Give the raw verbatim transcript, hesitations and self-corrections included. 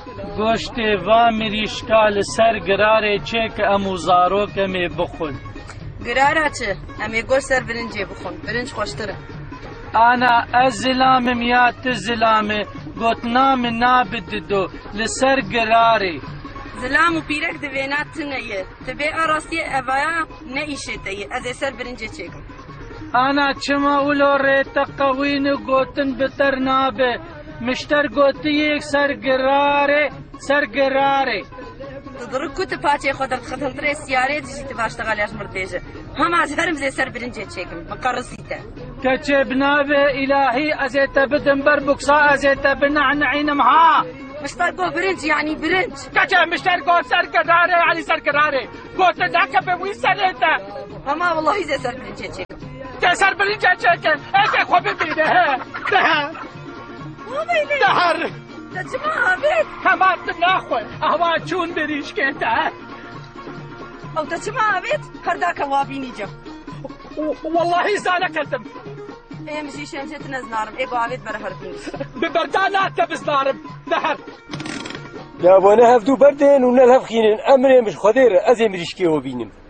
گۆشتێ وا مریشکا لەسەر گرارێ چێ کە ئەموو زارۆکەمێ بخۆن. گرارە چ؟ ئەمێ گۆشت سەر برنجێ بخۆن، برنج خۆشترە. ئانا ئەس زلامم یا ت زلامێ گوتنا من نابددۆ لەسەر گرارێ. زلام و پیرەک دەوێنات تنەیە، تبێ ئاڕاستیە ئەڤایە نەئیشێتەیە، ئەزێ سەر برنجێ چێکم. ئانا چما ولۆ ڕێتە قەوین و گوتن بتەر نابێ، مشتەر گوتیەک سەر گرارێ سەر گرارێ. تدڕک کوتە پاچێ خۆ دەرخەتەڵترێ سیارێ دژیتە باشتەغالیاش مردێژە. هەماز هەرم زێ سەر برنجێ چێکم، مقەڕسیتە. کەچێ بنابێ ئیلاهی ئەزێتە بدم بەر بوکسا ئەزێتە بنەعنەعینم ها. مشتەر گۆ برنج یعنی برنج. کەچێ مشتەر گۆ سەر گرارێ یعنی سەر گرارێ. گۆتە داکە بە وی سەرێتە. هەما وەڵڵاهی زێ سەر برنجێ چێکم. تێ سەر برنجێ چێکن، ئێکێ خۆ ببینێ هێ. دەهە. دەهەر. دەچما ئابێت. هەمان ناخۆ، ئەوا چوون بریشکێتە. ئەو دەچما ئابێت، هەرداکە وا بینیجە. وەڵڵاهی زانەکەتم. ئێمەشی شێنجێت نەزنارم، ئێ بۆ ئاوێت بەرە هەربوو. ببەردا ناتە بزنارم، دەهەر. دابۆنە هەفتوو بەردێن و نەلهەفخینن ئەمرێ مش خۆدێرە ئەزێ مریشکێوە بینم.